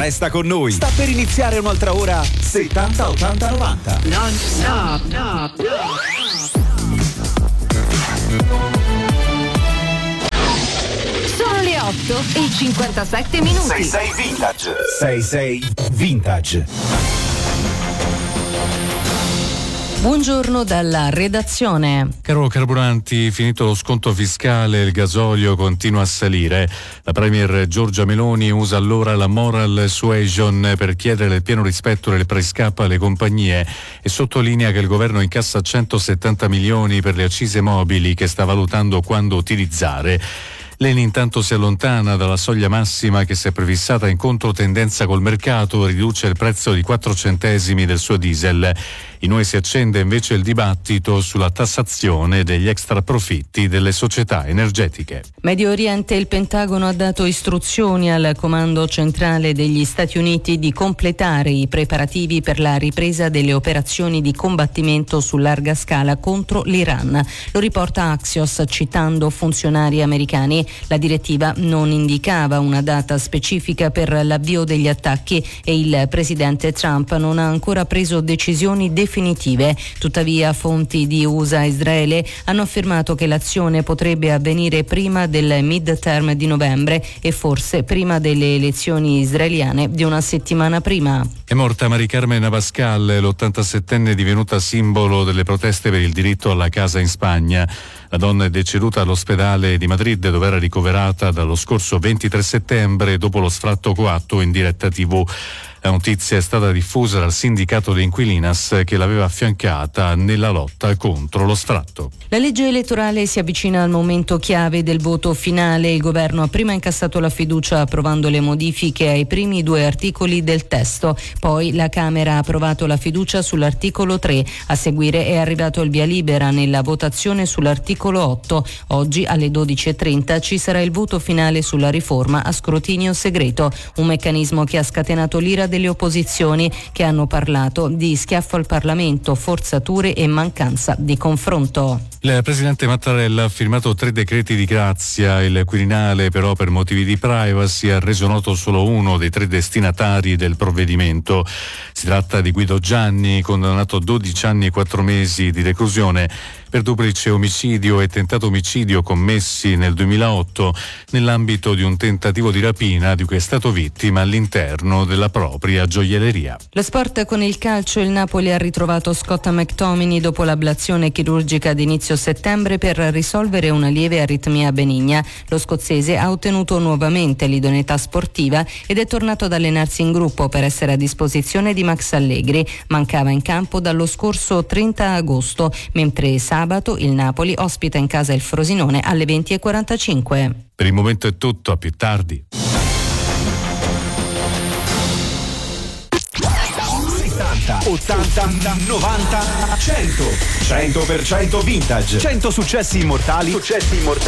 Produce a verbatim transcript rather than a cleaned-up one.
Resta con noi. Sta per iniziare un'altra ora settanta ottanta novanta. Non stop, no, no. Sono le otto e cinquantasette minuti. sei sei Vintage. sei sei Vintage. Buongiorno dalla redazione. Caro carburanti, finito lo sconto fiscale, il gasolio continua a salire. La premier Giorgia Meloni usa allora la moral suasion per chiedere il pieno rispetto del price cap alle compagnie e sottolinea che il governo incassa centosettanta milioni per le accise mobili che sta valutando quando utilizzare. L'Eni intanto si allontana dalla soglia massima che si è prefissata in controtendenza col mercato, riduce il prezzo di quattro centesimi del suo diesel. In noi si accende invece il dibattito sulla tassazione degli extraprofitti delle società energetiche. Medio Oriente, il Pentagono ha dato istruzioni al comando centrale degli Stati Uniti di completare i preparativi per la ripresa delle operazioni di combattimento su larga scala contro l'Iran. Lo riporta Axios citando funzionari americani. La direttiva non indicava una data specifica per l'avvio degli attacchi e il presidente Trump non ha ancora preso decisioni definitive. Tuttavia, fonti di U S A e Israele hanno affermato che l'azione potrebbe avvenire prima del midterm di novembre e forse prima delle elezioni israeliane di una settimana prima. È morta Mari Carmen Abascal, l'ottantasettenne divenuta simbolo delle proteste per il diritto alla casa in Spagna. La donna è deceduta all'ospedale di Madrid, dove era ricoverata dallo scorso ventitré settembre dopo lo sfratto coatto in diretta tivù. La notizia è stata diffusa dal sindacato di Inquilinas che l'aveva affiancata nella lotta contro lo sfratto. La legge elettorale si avvicina al momento chiave del voto finale. Il governo ha prima incassato la fiducia approvando le modifiche ai primi due articoli del testo. Poi la Camera ha approvato la fiducia sull'articolo tre. A seguire è arrivato il via libera nella votazione sull'articolo otto. Oggi alle dodici e trenta ci sarà il voto finale sulla riforma a scrutinio segreto, un meccanismo che ha scatenato l'ira delle opposizioni che hanno parlato di schiaffo al Parlamento, forzature e mancanza di confronto. Il presidente Mattarella ha firmato tre decreti di grazia. Il Quirinale però per motivi di privacy ha reso noto solo uno dei tre destinatari del provvedimento. Si tratta di Guido Gianni, condannato a dodici anni e quattro mesi di reclusione per duplice omicidio e tentato omicidio commessi nel duemilaotto nell'ambito di un tentativo di rapina di cui è stato vittima all'interno della propria gioielleria. Lo sport con il calcio. Il Napoli ha ritrovato Scott McTominay dopo l'ablazione chirurgica di inizio settembre per risolvere una lieve aritmia benigna. Lo scozzese ha ottenuto nuovamente l'idoneità sportiva ed è tornato ad allenarsi in gruppo per essere a disposizione di Max Allegri. Mancava in campo dallo scorso trenta agosto, mentre sabato il Napoli ospita in casa il Frosinone alle venti e quarantacinque. Per il momento è tutto, a più tardi. settanta, ottanta, novanta, cento. cento per cento Vintage. cento successi immortali. Successi immortali